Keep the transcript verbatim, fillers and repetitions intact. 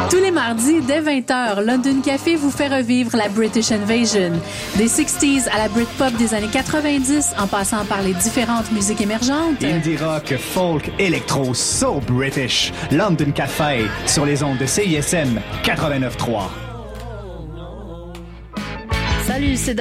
Tous les mardis, dès vingt heures, London Café vous fait revivre la British Invasion. Des sixties à la Britpop des années quatre-vingt-dix, en passant par les différentes musiques émergentes. Indie rock, folk, électro, so British. London Café, sur les ondes de C I S M quatre-vingt-neuf trois. Salut, c'est